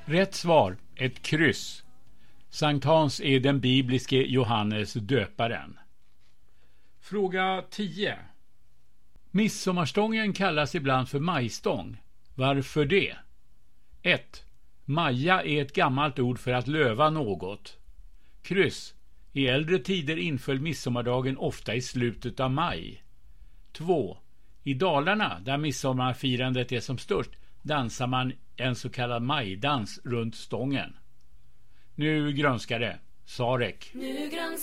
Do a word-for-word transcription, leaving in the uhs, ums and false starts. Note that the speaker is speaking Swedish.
Rätt svar, ett kryss. Sankt Hans är den bibliske Johannes döparen. Fråga tio. Midsommarstången kallas ibland för majstång. Varför det? ett. Maja är ett gammalt ord för att löva något. Kryss. I äldre tider inföll midsommardagen ofta i slutet av maj. två. I Dalarna, där midsommarfirandet är som störst, dansar man en så kallad majdans runt stången. Nu grönskar det. Sarek.